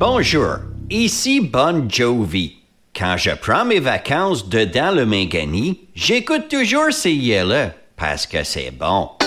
Bonjour, ici Bon Jovi. Quand je prends mes vacances dedans le Mangani, j'écoute toujours ces yeux-là, parce que c'est bon.